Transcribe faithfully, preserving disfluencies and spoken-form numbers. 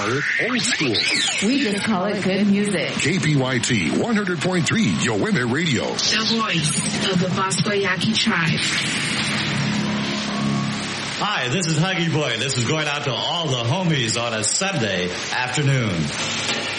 call it old school. We just call it good music. K P Y T one hundred point three, Yoweme Radio. The voice of the Bosco Yaqui tribe. Hi, this is Huggy Boy. This is going out to all the homies on a Sunday afternoon.